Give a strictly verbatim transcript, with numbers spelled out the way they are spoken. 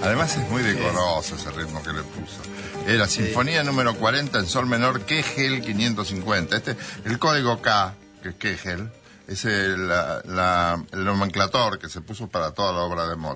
Además es muy decoroso ese ritmo que le puso. Era Sinfonía número cuarenta en sol menor, Kegel quinientos cincuenta. Este, el código K, que es Kegel, es el, la, la, el nomenclator que se puso para toda la obra de Mozart.